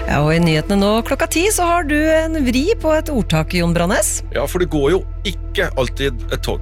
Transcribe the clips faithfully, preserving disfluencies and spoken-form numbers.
Ja, og i nyhetene nå klokka ti så har du en vri på et ordtak, Jon Brannes. Ja, for det går jo ikke alltid et tog.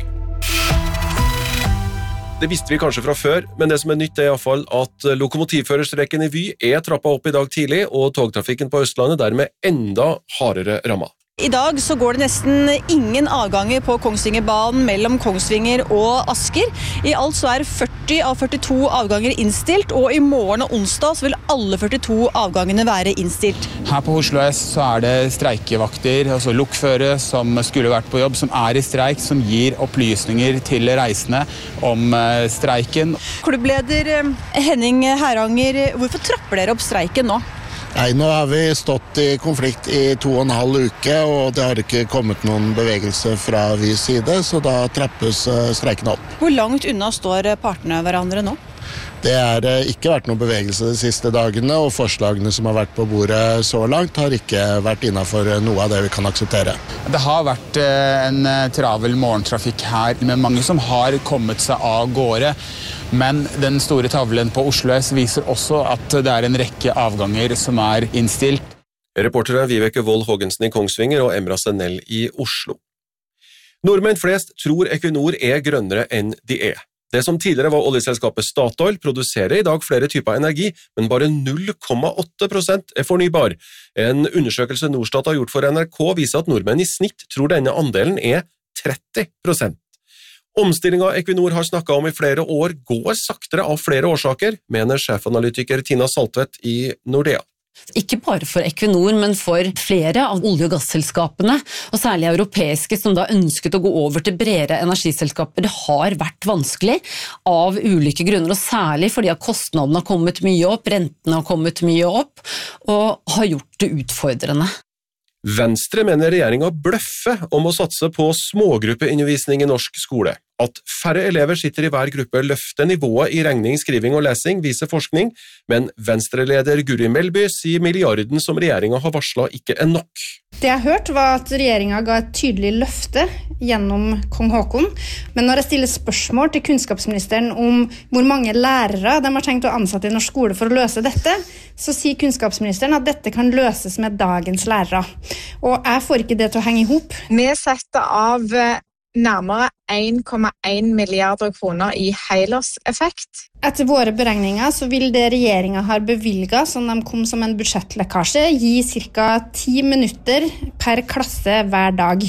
Det visste vi kanskje fra før, men det som er nytt er i hvert fall at lokomotivførerstreken i Vy er trappet opp i dag tidlig, og togtrafikken på Østlandet dermed enda hardere rammet. I dag så går det nesten ingen avganger på Kongsvingerbanen mellom Kongsvinger og Asker. I alt så er førti av førtito avganger innstilt, og i morgen og onsdag så vil alle førtito avgangene være innstilt. Her på Oslo S så er det streikevakter, altså lokførere som skulle vært på jobb, som er i streik, som gir opplysninger til reisende om streiken. Klubbleder Henning Heranger, hvorfor trapper dere opp streiken nå? Nei, nå har vi stått i konflikt i to og en halv uke, og det har ikke kommet noen bevegelse fra Vys side, så da trappes streiken opp. Hvor langt unna står partene hverandre nå? Det har ikke vært noen bevegelse de siste dagene, og forslagene som har vært på bordet så langt har ikke vært innenfor noe av det vi kan akseptere. Det har vært en travel morgentrafikk her, med mange som har kommet seg av gårde. Men den store tavlen på Oslo S viser også at det er en rekke avganger som er innstilt. Reportere Viveke Wold Haagensen i Kongsvinger og Emra Senell i Oslo. Nordmenn flest tror Equinor er grønnere enn de er. Det som tidligere var oljeselskapet Statoil produserer i dag flere typer energi, men bare null komma åtte prosent er fornybar. En undersøkelse Norstat har gjort for N R K viser at nordmenn i snitt tror denne andelen er tretti prosent. Omstillingen Equinor har snakket om i flere år går saktere av flere årsaker, mener sjefanalytiker Tina Saltvedt i Nordea. Ikke bare for Equinor, men for flere av olje- og gasselskapene, og særlig europeiske som da ønsket å gå over til bredere energiselskaper. Det har vært vanskelig av ulike grunner, og særlig fordi at kostnadene har kommet mye opp, rentene har kommet mye opp, og har gjort det utfordrende. Venstre mener regjeringen bløffer om å satse på smågruppeundervisning i norsk skole. At færre elever sitter i hver gruppe løfter nivået i regning, skriving og lesing, viser forskning, men Venstre-leder Guri Melby sier milliarden som regjeringen har varslet ikke er nok. Det jeg hørte var at regjeringen ga et tydelig løfte gjennom Kong Haakon, men når jeg stiller spørsmål til kunnskapsministeren om hvor mange lærere de har tenkt å ansette i norsk skole for å løse dette, så sier kunnskapsministeren at dette kan løses med dagens lærere. Og jeg får ikke det til å henge ihop. Vi setter av nærmere en komma en milliarder kroner i helårseffekt. Etter våre beregninger så vil det regjeringen har bevilget, som de kom som en budsjettlekkasje, gi ca. ti minutter per klasse hver dag.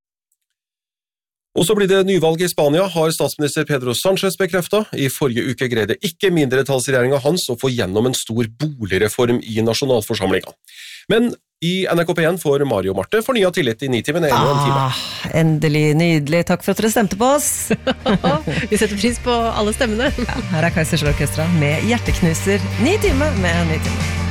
Og så blir det nyvalg i Spania, har statsminister Pedro Sánchez bekreftet. I forrige uke greide ikke mindretallsregjeringen hans å få gjennom en stor boligreform i nasjonalforsamlingen. Men i N R K P én får Mario Marte fornyet tillit i Nitimen en og en time. Ah, endelig, nydelig. Takk for at dere stemte på oss. Vi setter pris på alle stemmene. Ja, her er Kaizers Orkestra med Hjerteknuser. Ni time med Nitimen.